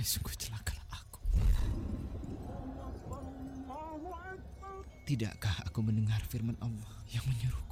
Sungguh celakalah aku. Tidakkah aku mendengar firman Allah yang menyuruh